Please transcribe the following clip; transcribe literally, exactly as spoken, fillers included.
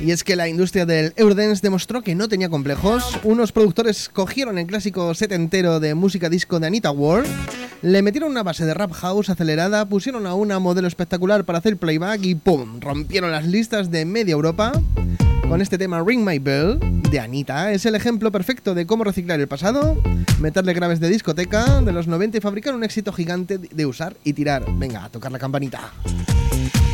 Y es que la industria del Eurodance demostró que no tenía complejos. Unos productores cogieron el clásico set entero de música disco de Anita Ward, le metieron una base de rap house acelerada, pusieron a una modelo espectacular para hacer playback y ¡pum! Rompieron las listas de media Europa. Con este tema Ring My Bell de Anita es el ejemplo perfecto de cómo reciclar el pasado, meterle graves de discoteca de los noventa y fabricar un éxito gigante de usar y tirar. Venga, a tocar la campanita.